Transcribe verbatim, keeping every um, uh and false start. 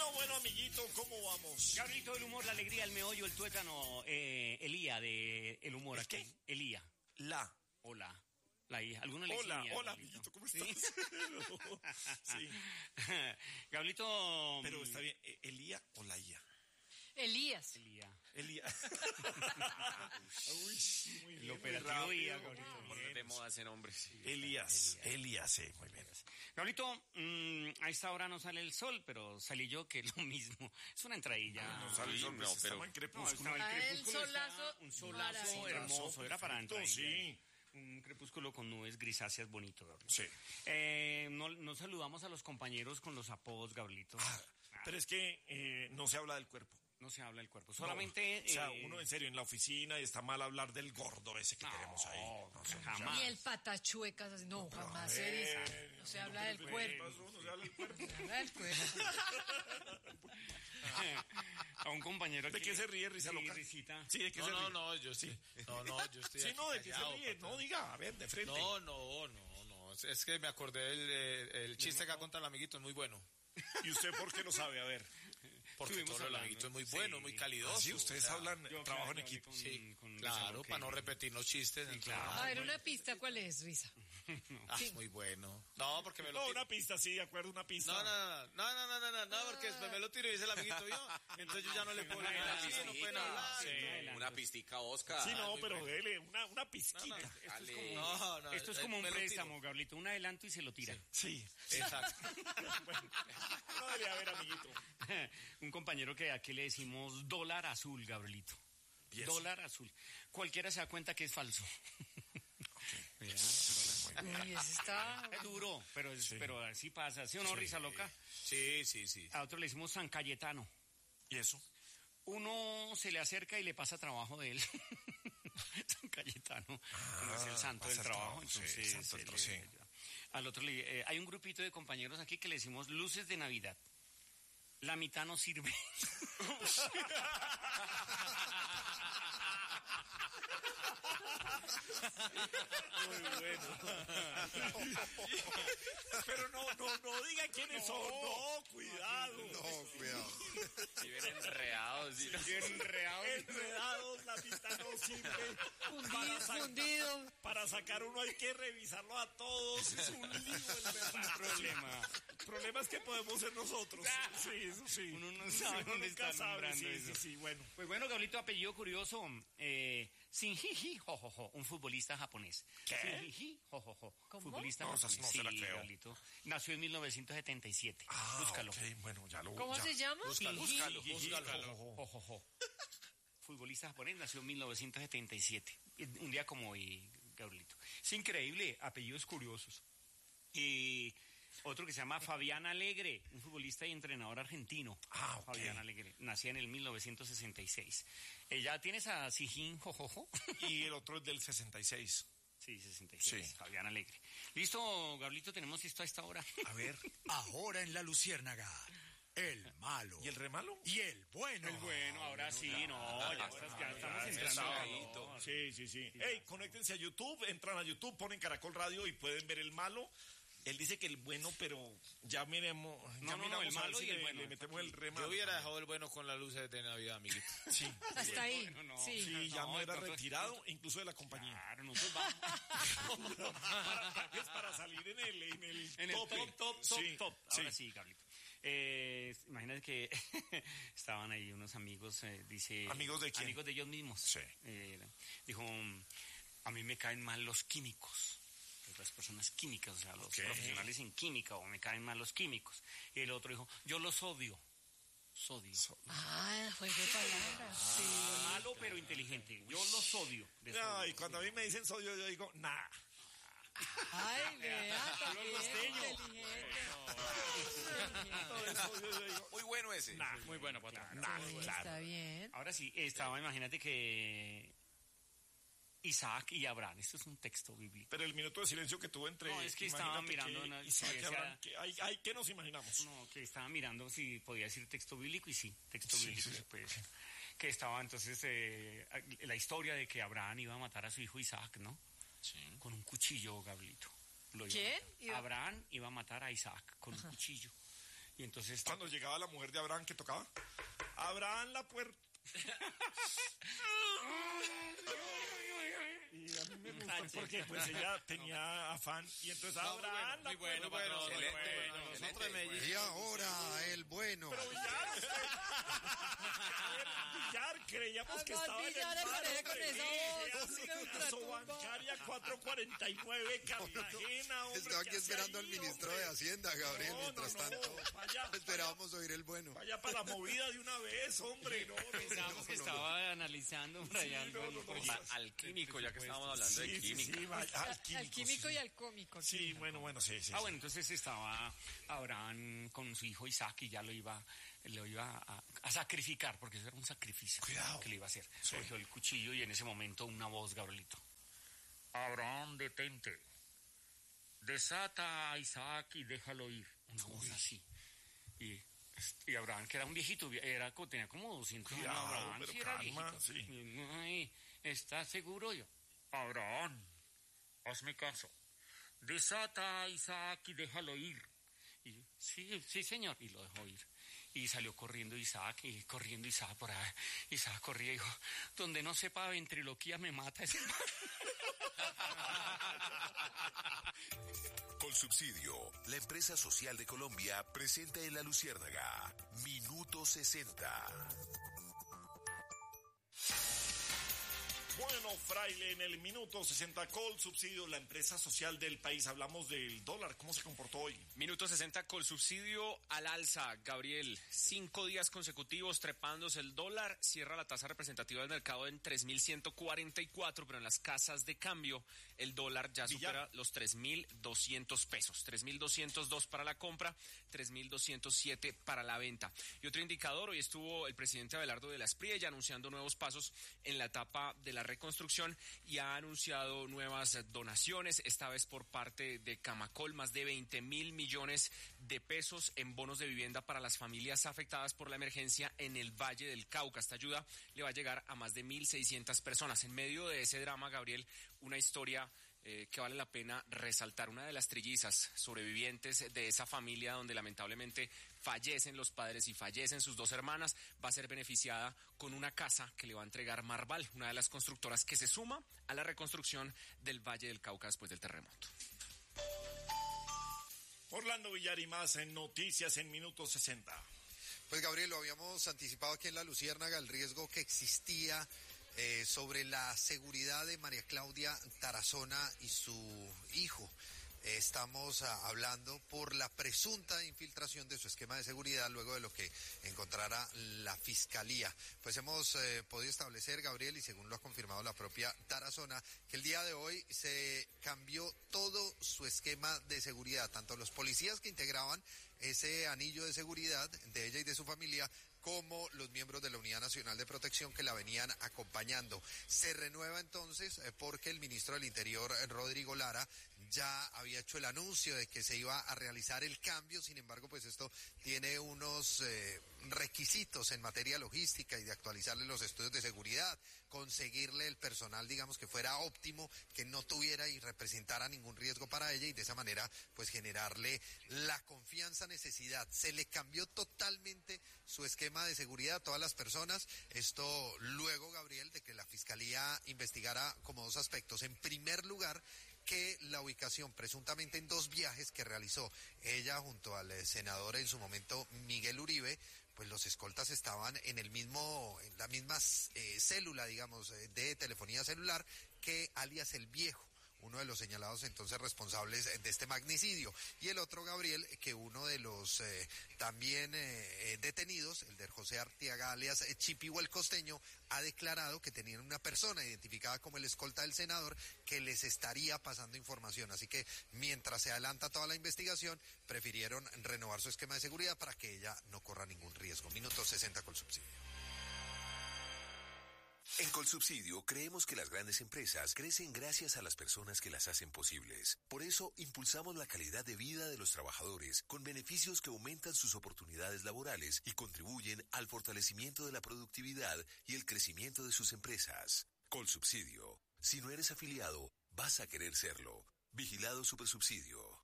Bueno, bueno, amiguito, ¿cómo vamos? Gabrielito del humor, la alegría, el meollo, el tuétano, eh, Elía de el humor. ¿El aquí. qué? Elía. La. Hola. La hija. ¿Alguno le Hola, decía, hola, Gabrielito? amiguito, ¿cómo estás? Sí. Sí. Gabrielito. Pero está bien, ¿Elía o la I A? Elías. Elía. Elía. Uy, muy bien. El operativo muy Elía, rápido. Gabrielito. Poner de moda ese nombre. Sí. Elías, Elías, sí, muy bien. Gabrielito, mmm, a esta hora no sale el sol, pero salí yo, que es lo mismo. Es una entradilla. No sale el sol, no, no, pero- pero en No, crepúsculo. estaba el Ah, el crepúsculo, solazo estaba un solazo maravilloso. hermoso, era para Perfecto, entrar. sí. Un crepúsculo con nubes grisáceas bonito, Gabrielito. Sí. Eh, no, no saludamos a los compañeros con los apodos, Gabrielito. Ah, pero es que eh, no se habla del cuerpo. No se habla del cuerpo, solamente... No, o sea, eh, uno en serio en la oficina y está mal hablar del gordo ese que No, tenemos ahí. No sé, jamás. Y el patachuecas, así, no, jamás se dice. No se habla del ¿Qué cuerpo. pasó? No se habla del cuerpo. Se habla del cuerpo. a un compañero ¿De aquí- qué se ríe, risa Sí, loca? risita. Sí, ¿de qué No, se ríe? no, no, yo sí. No, no, yo estoy Sí, aquí no, ¿de qué se callado, ríe? patrón. No, diga, a ver, de frente. No, no, no, no. Es- Es que me acordé del eh, el chiste que ha contado el amiguito, es muy bueno. ¿Y usted por qué lo sabe? A ver. Porque Estuvimos todo el hablando, amiguito es muy sí. bueno, muy calidoso. Ah, sí, ustedes o sea, hablan Yo, trabajo en claro, equipo. con- Sí, con claro, Lisa para no Roque. repetir los chistes. Sí, entonces- claro. A ver, una pista, ¿cuál es, Risa? Ah, Sí. muy bueno. No, porque me lo No, tiro. una pista, sí, de acuerdo, una pista. No, no, no, no, no, no, no, no, no, porque después me lo tiro y dice el amiguito yo. Entonces yo ya no le puedo Una hablar, pistica, no pueden hablar. sí. no. Una pistica, Oscar. Sí, no, muy pero bueno. dele, una, una pizquita. Dale. No, no, Esto es eh, como un me lo tiro. préstamo, Gabrielito. Un adelanto y se lo tira. Sí. Exacto. Bueno, no dele, a ver, amiguito. un compañero que aquí le decimos dólar azul, Gabrielito. ¿Y eso? Dólar azul. Cualquiera se da cuenta que es falso. Vea, Uy, ese está... es duro, pero, es- pero así pasa. ¿Sí o no, risa loca? Sí, sí, sí. A otro le decimos San Cayetano. ¿Y eso? Uno se le acerca y le pasa trabajo de él. San Cayetano. no es el santo pasa del el trabajo. trabajo, sí, Entonces, el santo del él trabajo, le- sí. al otro le, eh, hay un grupito de compañeros aquí que le decimos luces de Navidad. La mitad no sirve. Muy bueno. Pero no, no, no diga quiénes son. No, cuidado. No, cuidado. Si ven enredados. Sí. Enredados, la mitad no sirve. Fundido, sa- fundido. Para sacar uno hay que revisarlo a todos. Es un lío el verdad. Problema. El problema es que podemos ser nosotros. Sí, eso sí. Uno no Sí, sabe uno dónde nunca está sabe. nombrando Sí, eso. sí, sí, bueno. Pues bueno, Gabrielito, apellido curioso, eh, Shinji Hojojo, un futbolista japonés. ¿Qué? Shinji Hojojo, ¿Cómo? futbolista No, esa japonés. no se la Sí, creo. Gabrielito. Nació en mil novecientos setenta y siete. Ah, Búscalo. ok, bueno, ya lo ¿Cómo ya. se llama? Búscalo, búscalo, búscalo. Hojojo. Futbolista japonés, nació en mil novecientos setenta y siete. Un día como hoy, Gabrielito. Es increíble, apellidos curiosos. Y otro que se llama Fabián Alegre, un futbolista y entrenador argentino. Ah, ok. Fabián Alegre, nacía en el mil novecientos sesenta y seis. Eh, ¿Ya tienes a Sijin Jojojo? Y el otro es del sesenta y seis. Sí, sesenta y seis, Sí. Fabián Alegre. ¿Listo, Gabrielito? ¿Tenemos listo a esta hora? A ver. Ahora en La Luciérnaga, el malo. ¿Y el re malo? Y el bueno. El bueno, ahora sí, no, ya, estás- ya estamos entrando. No, Sí, sí, sí. Hey, conéctense a YouTube, entran a YouTube, ponen Caracol Radio y pueden ver el malo. Él dice que el bueno, pero ya miremos, ya No, no, no, miramos el a ver malo si y el le, bueno, le está metemos el re malo. Yo hubiera dejado el bueno con las luces de Navidad, amiguito. Sí, Hasta ahí. bueno, no. Sí. sí, ya no, No, era entonces- retirado, incluso de la compañía. Claro, nosotros vamos para, es para salir en el, en el, en el tope. top, top, top, Sí, top. Ahora sí. sí, Gabrielito. Eh, imagínate que estaban ahí unos amigos, eh, dice... ¿Amigos de quién? Amigos de ellos mismos. Sí. Eh, dijo, a mí me caen mal los químicos. Las personas químicas, o sea, los Ok. profesionales en química, o me caen mal los químicos. Y el otro dijo, yo los odio. Sodio. Ah, juego de palabras. Sí. Malo pero inteligente. Yo los odio. De No, sodio. y cuando a mí me dicen sodio, yo digo, nah. Ay, vea, también costeño. inteligente. Todo el sodio, yo digo, Muy bueno ese. nah. Muy bueno, patrón. Nah, Sí, claro. está bien. Ahora sí, estaba, imagínate que Isaac y Abraham, esto es un texto bíblico. Pero el minuto de silencio que tuvo entre... No, es que imagínate estaba mirando que una- Isaac sí, y decía- Abraham, que hay, hay, ¿qué nos imaginamos? No, que estaba mirando si podía decir texto bíblico y sí, texto Sí, bíblico, sí. pues. Que estaba entonces eh, la historia de que Abraham iba a matar a su hijo Isaac, ¿no? Sí. Con un cuchillo, Gabrielito. Lo iba a ¿Quién? matar. Iba- Abraham iba a matar a Isaac con un cuchillo. Y entonces... Cuando llegaba la mujer de Abraham que tocaba, Abraham la puerta. Y a mí me gusta porque pues ella tenía afán y entonces Abraham la Muy bueno, puerta. bueno, Muy excelente, bueno, bueno, nosotros nosotros en Medellín. Y ahora el bueno. Pero Villar, a ver, Villar, creíamos que Además, estaba en el Villar, mar, con hombre. esa voz, Sí, me ultratumba. Bancaria cuatro cuarenta y nueve, Cartagena, hombre. Estaba ¿qué aquí hace esperando ahí, al ministro hombre? de Hacienda, Gabriel, No, no, mientras no, tanto. vaya, Esperábamos oír el bueno. Vaya para la movida de una vez, hombre. No, no, Pensábamos que estaba analizando por allá Sí, no, algo, no, no, por no. allá. Al químico, ya que estábamos hablando de Sí, sí, química. sí, vaya, al químico, Al químico sí, y al cómico. Sí, bueno, bueno, sí, sí. Ah, sí. bueno, entonces estaba Abraham con su hijo Isaac y ya lo iba, lo iba a, a sacrificar, porque eso era un sacrificio Cuidado. que le iba a hacer. Sí. Cogió el cuchillo y en ese momento una voz, Gabrielito. Abraham, detente. Desata a Isaac y déjalo ir. Una voz así. Y, y Abraham, que era un viejito, era, tenía como doscientos años. Cuidado, Abraham, pero sí era calma, viejito. sí. Y, ay, ¿estás seguro? Yo, Abraham, hazme caso. Desata a Isaac y déjalo ir. Y sí, sí, señor. Y lo dejó ir. Y salió corriendo Isaac, y corriendo Isaac por ahí. Isaac corría y dijo, donde no sepa ventriloquía me mata ese man. Colsubsidio, la empresa social de Colombia, presenta en La Luciérnaga, Minuto sesenta. Bueno, Fraile, en el minuto sesenta, Colsubsidio, la empresa social del país. Hablamos del dólar, ¿cómo se comportó hoy? Minuto sesenta, Colsubsidio al alza. Gabriel, cinco días consecutivos trepándose el dólar. Cierra la tasa representativa del mercado en tres mil ciento cuarenta y cuatro, pero en las casas de cambio el dólar ya Villar. supera los tres mil doscientos pesos. tres mil doscientos dos para la compra, tres mil doscientos siete para la venta. Y otro indicador, hoy estuvo el presidente Abelardo de la Espriella anunciando nuevos pasos en la etapa de la reconstrucción y ha anunciado nuevas donaciones, esta vez por parte de Camacol, más de veinte mil millones de pesos en bonos de vivienda para las familias afectadas por la emergencia en el Valle del Cauca. Esta ayuda le va a llegar a más de mil seiscientas personas. En medio de ese drama, Gabriel, una historia Eh, que vale la pena resaltar. Una de las trillizas sobrevivientes de esa familia donde lamentablemente fallecen los padres y fallecen sus dos hermanas, va a ser beneficiada con una casa que le va a entregar Marval, una de las constructoras que se suma a la reconstrucción del Valle del Cauca después del terremoto. Orlando Villar y más en Noticias en minuto sesenta. Pues Gabriel, lo habíamos anticipado aquí en La Luciérnaga, el riesgo que existía eh, sobre la seguridad de María Claudia Tarazona y su hijo. Eh, estamos ah, hablando por la presunta infiltración de su esquema de seguridad luego de lo que encontrara la Fiscalía. Pues hemos eh, podido establecer, Gabriel, y según lo ha confirmado la propia Tarazona, que el día de hoy se cambió todo su esquema de seguridad, tanto los policías que integraban ese anillo de seguridad de ella y de su familia, como los miembros de la Unidad Nacional de Protección que la venían acompañando. Se renueva entonces eh, porque el ministro del Interior, eh, Rodrigo Lara, ya había hecho el anuncio de que se iba a realizar el cambio. Sin embargo, pues esto tiene unos eh, requisitos en materia logística y de actualizarle los estudios de seguridad, conseguirle el personal, digamos, que fuera óptimo, que no tuviera y representara ningún riesgo para ella, y de esa manera pues generarle la confianza, necesidad. Se le cambió totalmente su esquema de seguridad a todas las personas. Esto luego, Gabriel, de que la Fiscalía investigara como dos aspectos. En primer lugar, que la ubicación presuntamente en dos viajes que realizó ella junto al eh, senador en su momento Miguel Uribe, pues los escoltas estaban en el mismo, en la misma eh, célula, digamos, eh, de telefonía celular que alias El Viejo, uno de los señalados entonces responsables de este magnicidio. Y el otro, Gabriel, que uno de los eh, también eh, detenidos, el de José Artiaga alias Chipivo el Costeño, ha declarado que tenían una persona identificada como el escolta del senador que les estaría pasando información. Así que mientras se adelanta toda la investigación, prefirieron renovar su esquema de seguridad para que ella no corra ningún riesgo. Minuto sesenta con subsidio. En Colsubsidio creemos que las grandes empresas crecen gracias a las personas que las hacen posibles. Por eso impulsamos la calidad de vida de los trabajadores con beneficios que aumentan sus oportunidades laborales y contribuyen al fortalecimiento de la productividad y el crecimiento de sus empresas. Colsubsidio. Si no eres afiliado, vas a querer serlo. Vigilado Supersubsidio.